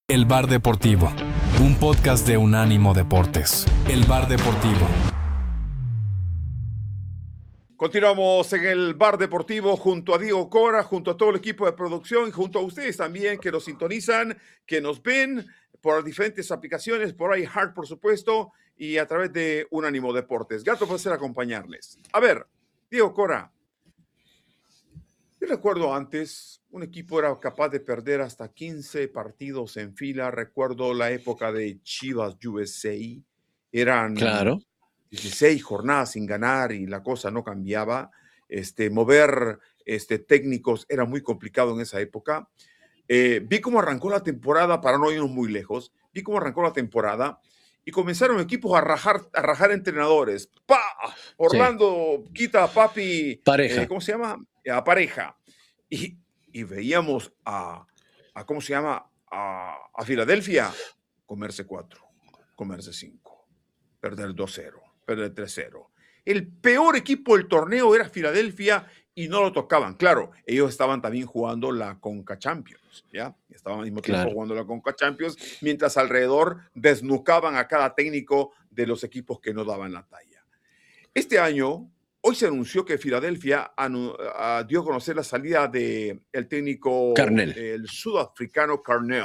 El Bar Deportivo, un podcast de Unánimo Deportes. El Bar Deportivo. Continuamos en el Bar Deportivo junto a Diego Cora, junto a todo el equipo de producción y junto a ustedes también que nos sintonizan, que nos ven por diferentes aplicaciones, por iHeart, por supuesto, y a través de Unánimo Deportes. Grato placer acompañarles. A ver, Diego Cora, yo recuerdo antes, un equipo era capaz de perder hasta 15 partidos en fila. Recuerdo la época de Chivas USA. Eran Claro. 16 jornadas sin ganar y la cosa no cambiaba. Mover técnicos era muy complicado en esa época. Vi cómo arrancó la temporada, para no irnos muy lejos, vi cómo arrancó la temporada y comenzaron equipos a rajar entrenadores. ¡Pah! Orlando quita a Papi, Pareja. ¿cómo se llama? A Pareja. Y veíamos ¿cómo se llama? A Filadelfia comerse 4, comerse 5, perder 2-0, perder 3-0. El peor equipo del torneo era Filadelfia y no lo tocaban. Claro, ellos estaban también jugando la Conca Champions, ¿ya? Estaban al mismo tiempo jugando la Conca Champions, mientras alrededor desnucaban a cada técnico de los equipos que no daban la talla. Este año, hoy se anunció que Filadelfia dio a conocer la salida del técnico, Carnell. el sudafricano Carnell.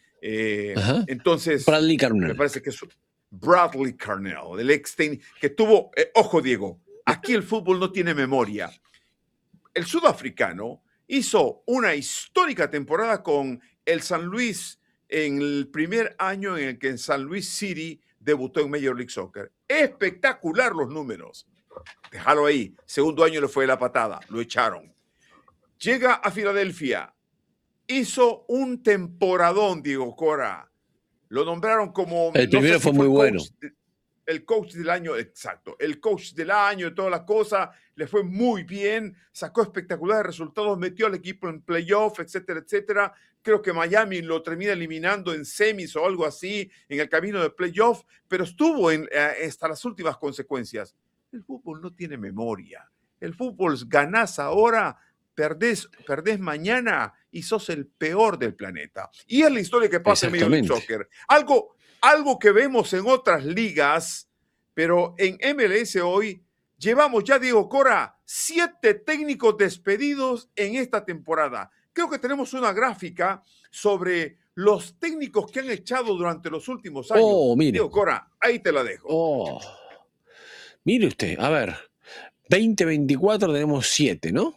Entonces, Bradley Carnell. me parece que es Bradley Carnell, el ex técnico que tuvo, ojo Diego, aquí el fútbol no tiene memoria. El sudafricano hizo una histórica temporada con el San Luis en el primer año en el que en San Luis City debutó en Major League Soccer. Espectacular los números. Déjalo ahí. Segundo año le fue la patada. Lo echaron. Llega a Filadelfia. Hizo un temporadón, Diego Cora. Lo nombraron como... El primero fue muy bueno. El coach del año, exacto. El coach del año y toda la cosa. Le fue muy bien. Sacó espectaculares resultados. Metió al equipo en playoff, etcétera, etcétera. Creo que Miami lo termina eliminando en semis o algo así en el camino de playoff. Pero estuvo hasta las últimas consecuencias. El fútbol no tiene memoria. El fútbol es ganás ahora, perdés mañana y sos el peor del planeta. Y es la historia que pasa en Major League Soccer. Algo que vemos en otras ligas, pero en MLS hoy llevamos ya, Diego Cora, 7 técnicos despedidos en esta temporada. Creo que tenemos una gráfica sobre los técnicos que han echado durante los últimos años. Mire. Diego Cora, ahí te la dejo. Mire usted, a ver, 2024 tenemos 7, ¿no?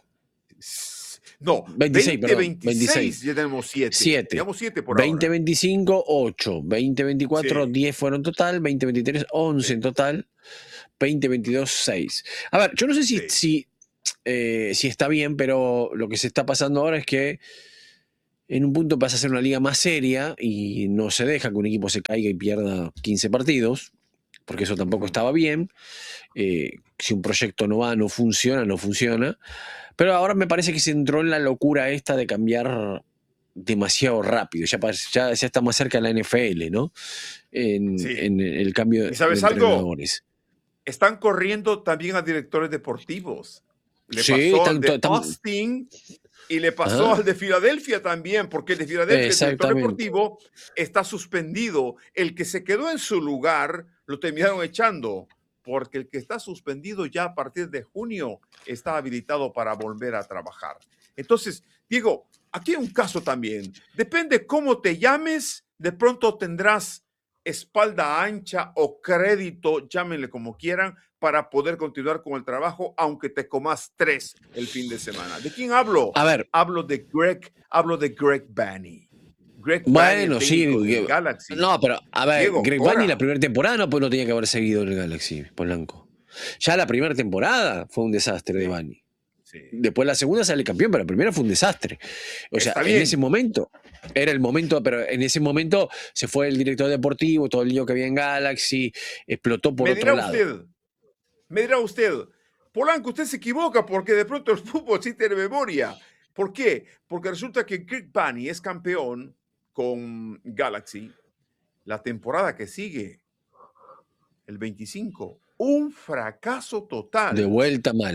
No, 26, 26 ya tenemos 7. Tenemos 7 por 2025, ahora. 8. 2024, sí. 10 fueron total. 2023, 11 sí. En total. 2022, 6. A ver, yo no sé si está bien, pero lo que se está pasando ahora es que en un punto pasa a ser una liga más seria y no se deja que un equipo se caiga y pierda 15 partidos, porque eso tampoco estaba bien. Si un proyecto no va, no funciona. Pero ahora me parece que se entró en la locura esta de cambiar demasiado rápido. Ya está más cerca de la NFL, ¿no? En el cambio de entrenadores. Están corriendo también a directores deportivos. Le pasó al de Austin y le pasó al de Filadelfia también, porque el de Filadelfia, el director deportivo, está suspendido. El que se quedó en su lugar lo terminaron echando, porque el que está suspendido ya a partir de junio está habilitado para volver a trabajar. Entonces, Diego, aquí hay un caso también. Depende cómo te llames, de pronto tendrás espalda ancha o crédito, llámenle como quieran, para poder continuar con el trabajo, aunque te comas 3 el fin de semana. ¿De quién hablo? A ver. Hablo de Greg Vanney. Bueno, sí. Galaxy. No, pero a ver, Diego, Greg Vanney la primera temporada no tenía que haber seguido en el Galaxy, Polanco. Ya la primera temporada fue un desastre de Vanney. Sí. Después la segunda sale campeón, pero la primera fue un desastre. O sea, en ese momento, era el momento, pero en ese momento se fue el director deportivo, todo el lío que había en Galaxy, explotó por otro lado. Me dirá usted, Polanco, usted se equivoca porque de pronto el fútbol sí tiene memoria. ¿Por qué? Porque resulta que Greg Vanney es campeón con Galaxy la temporada que sigue, el 25. Un fracaso total. De vuelta mal.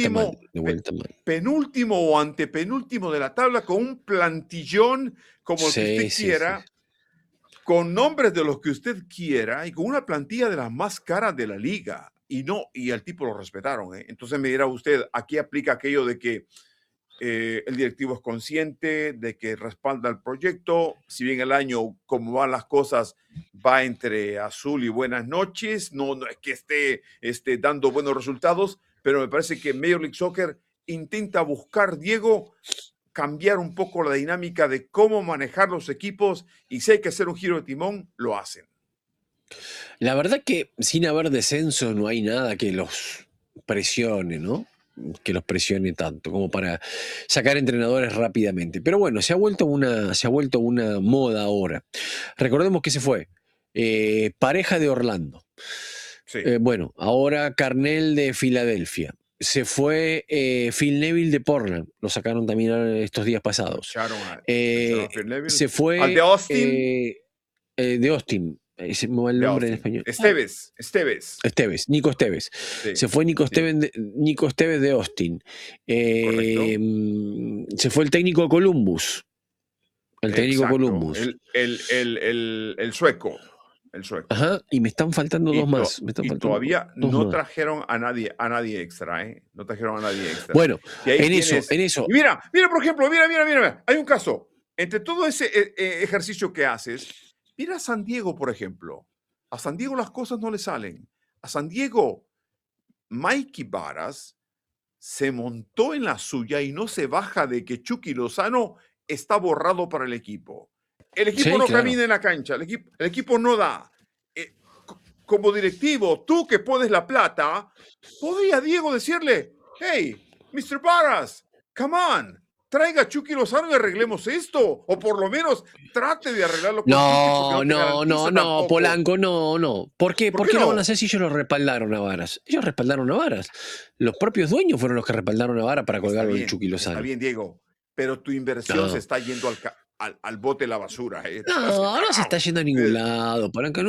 Penúltimo o antepenúltimo de la tabla con un plantillón como el que usted quiera. con nombres de los que usted quiera y con una plantilla de las más caras de la liga. Y al tipo lo respetaron. Entonces me dirá usted, aquí aplica aquello de que el directivo es consciente de que respalda el proyecto. Si bien el año, como van las cosas, va entre azul y buenas noches, no es que esté dando buenos resultados, pero me parece que Major League Soccer intenta buscar, Diego, cambiar un poco la dinámica de cómo manejar los equipos, y si hay que hacer un giro de timón, lo hacen. La verdad que sin haber descenso no hay nada que los presione, ¿no? Que los presione tanto como para sacar entrenadores rápidamente. Pero bueno, se ha vuelto una moda ahora. Recordemos que se fue Pareja de Orlando. Sí. Bueno, ahora Carnell de Filadelfia. Se fue Phil Neville de Portland. Lo sacaron también estos días pasados. Se fue al de Austin. De Austin. Ese me va el nombre en español. Esteves. Nico Esteves. Sí, se fue Nico Esteves de Austin. Se fue el técnico de Columbus. El sueco. Ajá, y me están faltando dos más. Todavía no trajeron a nadie extra, ¿eh? No trajeron a nadie extra. Bueno, en eso. Y mira, por ejemplo, mira. Hay un caso. Entre todo ese ejercicio que haces, mira a San Diego, por ejemplo. A San Diego las cosas no le salen. A San Diego, Mikey Varas se montó en la suya y no se baja de que Chucky Lozano está borrado para el equipo. El equipo camina en la cancha, el equipo no da. Como directivo, tú que pones la plata, podría Diego decirle, hey, Mr. Varas, come on, traiga a Chucky Lozano y arreglemos esto. O por lo menos trate de arreglarlo con Chucky. No, Polanco, no. ¿Por qué no van a hacer si ellos lo respaldaron a Varas? Ellos respaldaron a Varas. Los propios dueños fueron los que respaldaron a Varas para colgarlo en Chucky Lozano. Está bien, Diego, pero tu inversión se está yendo al bote de la basura. No se está yendo a ningún lado, Polanco.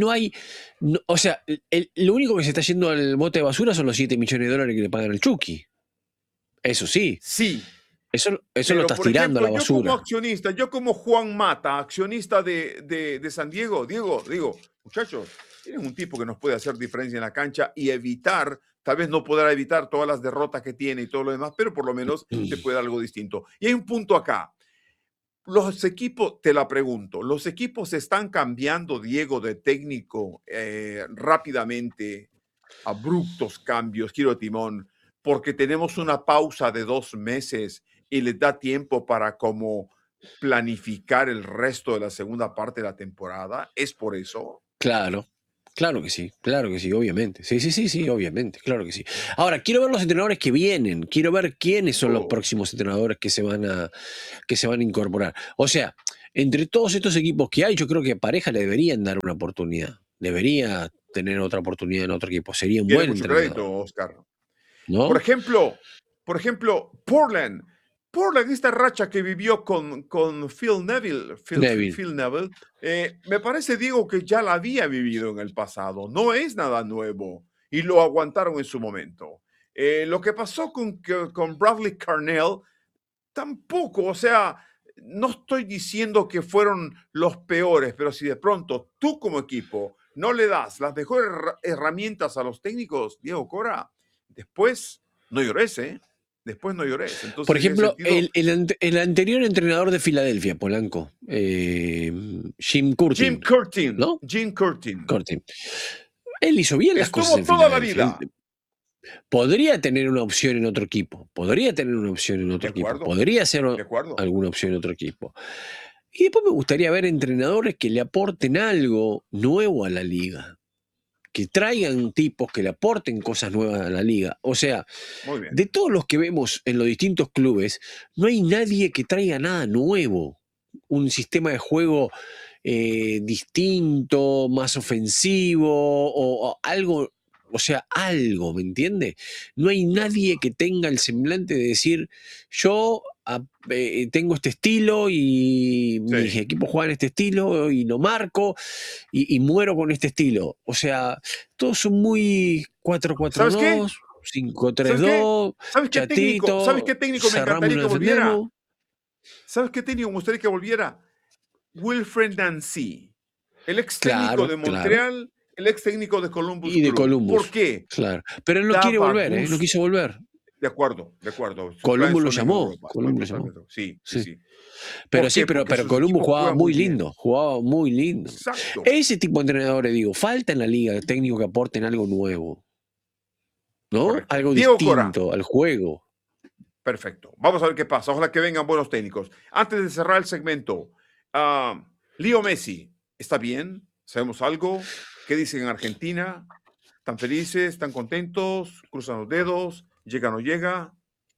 O sea, lo único que se está yendo al bote de basura son los $7 millones que le pagan al Chucky. Eso sí. Sí. Eso lo estás tirando a la basura. Yo como Juan Mata, accionista de San Diego, digo, muchachos, tienen un tipo que nos puede hacer diferencia en la cancha y evitar, tal vez no podrá evitar todas las derrotas que tiene y todo lo demás, pero por lo menos te puede dar algo distinto. Y hay un punto acá. Los equipos, te la pregunto, ¿los equipos están cambiando, Diego, de técnico rápidamente, abruptos cambios, giro de timón, porque tenemos una pausa de 2 meses y les da tiempo para como planificar el resto de la segunda parte de la temporada? ¿Es por eso? Claro que sí, obviamente. Sí, obviamente, claro que sí. Ahora, quiero ver los entrenadores que vienen, quiero ver quiénes son los próximos entrenadores que se van a incorporar. O sea, entre todos estos equipos que hay, yo creo que a Pareja le deberían dar una oportunidad. Debería tener otra oportunidad en otro equipo. Sería un buen entrenador. Crédito, Oscar. ¿No? Por ejemplo, Portland, esta racha que vivió con Phil Neville, me parece, Diego, que ya la había vivido en el pasado. No es nada nuevo y lo aguantaron en su momento. Lo que pasó con Bradley Carnell, tampoco, o sea, no estoy diciendo que fueron los peores, pero si de pronto tú como equipo no le das las mejores herramientas a los técnicos, Diego Cora, después no llores, Después no llores. Entonces, por ejemplo, el anterior entrenador de Filadelfia, Polanco, Jim Curtin. ¿No? Jim Curtin. Él hizo bien las cosas en Estuvo toda la vida. Podría tener una opción en otro equipo. Podría ser alguna opción en otro equipo. Y después me gustaría ver entrenadores que le aporten algo nuevo a la liga. Que traigan tipos que le aporten cosas nuevas a la liga. O sea, de todos los que vemos en los distintos clubes, no hay nadie que traiga nada nuevo. Un sistema de juego distinto, más ofensivo, o algo, o sea, algo, ¿me entiendes? No hay nadie que tenga el semblante de decir, yo tengo este estilo y mis equipos juegan este estilo y lo marco y muero con este estilo. O sea, todos son muy 4-4-2, 5-3-2, chatito. ¿Sabes qué técnico me encantaría que volviera? ¿Sabes qué técnico me gustaría que volviera? Wilfred Nancy. El ex técnico de Montreal, el ex técnico de Columbus. Y de Columbus. ¿Por qué? Claro. Pero él no quiere volver, no quiso volver. De acuerdo. Columbus lo llamó. Sí. Pero sí, pero Columbus jugaba muy lindo. Exacto. Ese tipo de entrenadores, digo, falta en la liga técnicos que aporten algo nuevo. ¿No? Correcto. Algo Diego distinto Cora. al juego. Perfecto. Vamos a ver qué pasa. Ojalá que vengan buenos técnicos. Antes de cerrar el segmento, Leo Messi, ¿está bien? ¿Sabemos algo? ¿Qué dicen en Argentina? ¿Están felices? ¿Están contentos? ¿Cruzan los dedos? ¿Llega o no llega?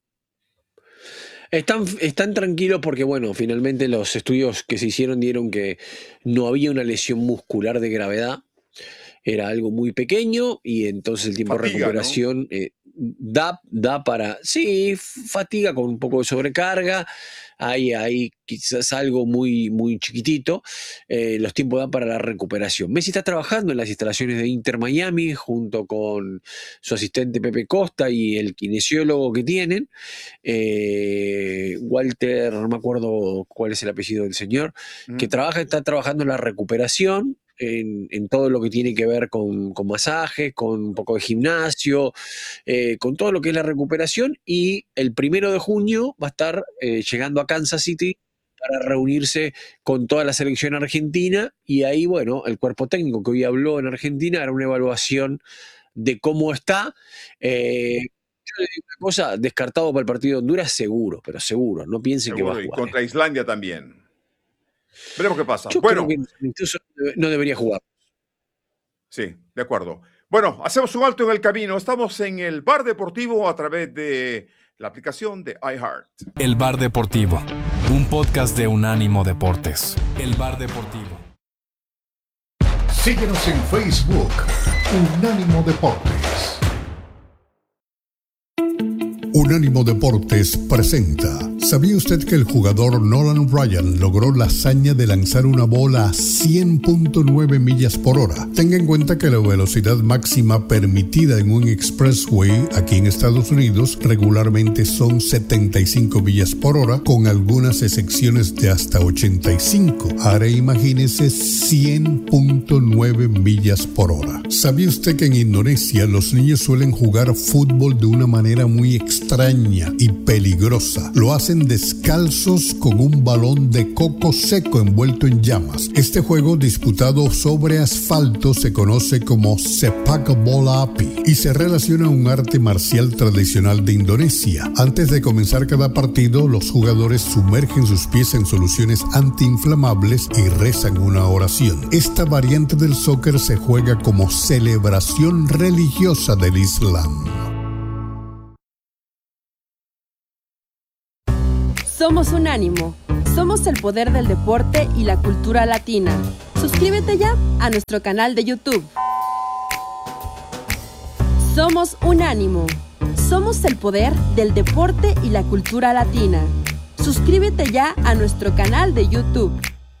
Están tranquilos porque, bueno, finalmente los estudios que se hicieron dieron que no había una lesión muscular de gravedad. Era algo muy pequeño y entonces el tiempo de recuperación, ¿no? Da para, sí, fatiga con un poco de sobrecarga, hay quizás algo muy, muy chiquitito, los tiempos dan para la recuperación. Messi está trabajando en las instalaciones de Inter Miami junto con su asistente Pepe Costa y el kinesiólogo que tienen, Walter, no me acuerdo cuál es el apellido del señor, que está trabajando en la recuperación, en todo lo que tiene que ver con masajes, con un poco de gimnasio, con todo lo que es la recuperación, y el 1 de junio va a estar llegando a Kansas City para reunirse con toda la selección argentina, y ahí, bueno, el cuerpo técnico que hoy habló en Argentina hará una evaluación de cómo está. Yo le digo una cosa, descartado para el partido de Honduras, seguro, pero seguro, no piensen que va a jugar. Y contra Islandia también. Veremos qué pasa. Yo creo que incluso no debería jugar. Sí, de acuerdo. Bueno, hacemos un alto en el camino. Estamos en el Bar Deportivo a través de la aplicación de iHeart. El Bar Deportivo, un podcast de Unánimo Deportes. El Bar Deportivo. Síguenos en Facebook, Unánimo Deportes. Unánimo Deportes presenta. ¿Sabía usted que el jugador Nolan Ryan logró la hazaña de lanzar una bola a 100.9 millas por hora? Tenga en cuenta que la velocidad máxima permitida en un expressway aquí en Estados Unidos regularmente son 75 millas por hora, con algunas excepciones de hasta 85. Ahora imagínese 100.9 millas por hora. ¿Sabía usted que en Indonesia los niños suelen jugar fútbol de una manera muy extraña y peligrosa? Lo hacen descalzos con un balón de coco seco envuelto en llamas. Este juego disputado sobre asfalto se conoce como sepak bola api y se relaciona a un arte marcial tradicional de Indonesia. Antes de comenzar cada partido, los jugadores sumergen sus pies en soluciones antiinflamables y rezan una oración. Esta variante del soccer se juega como celebración religiosa del Islam. Somos Unánimo. Somos el poder del deporte y la cultura latina. Suscríbete ya a nuestro canal de YouTube. Somos Unánimo. Somos el poder del deporte y la cultura latina. Suscríbete ya a nuestro canal de YouTube.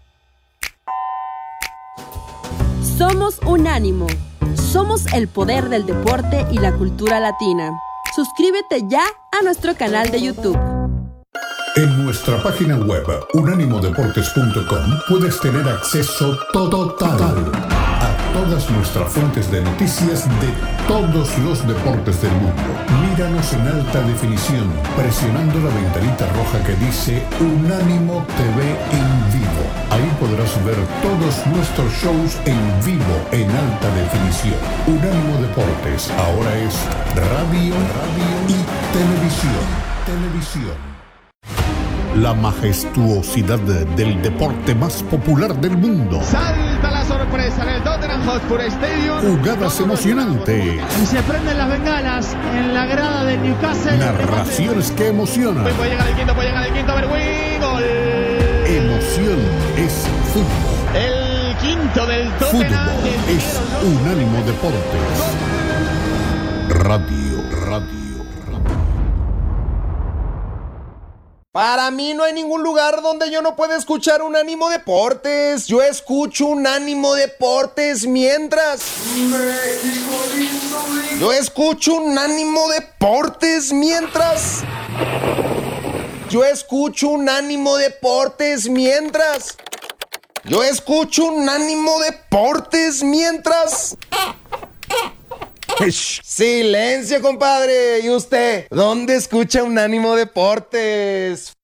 Somos Unánimo. Somos el poder del deporte y la cultura latina. Suscríbete ya a nuestro canal de YouTube. En nuestra página web, unánimodeportes.com, puedes tener acceso total a todas nuestras fuentes de noticias de todos los deportes del mundo. Míranos en alta definición, presionando la ventanita roja que dice Unánimo TV en vivo. Ahí podrás ver todos nuestros shows en vivo en alta definición. Unánimo Deportes ahora es radio y televisión. La majestuosidad del deporte más popular del mundo. Salta la sorpresa en el Tottenham Hotspur Stadium. Jugadas emocionantes. Y se prenden las bengalas en la grada del Newcastle. Narraciones que emocionan. Puede llegar el quinto, Berwin. Gol. Emoción es fútbol. El quinto del Tottenham. Fútbol es Unánimo Deportes. Radio. Para mí no hay ningún lugar donde yo no pueda escuchar Unánimo Deportes. Yo escucho Unánimo Deportes mientras... Yo escucho Unánimo Deportes mientras... Yo escucho Unánimo Deportes mientras... Yo escucho Unánimo Deportes mientras... Silencio, compadre. ¿Y usted? ¿Dónde escucha Unánimo Deportes?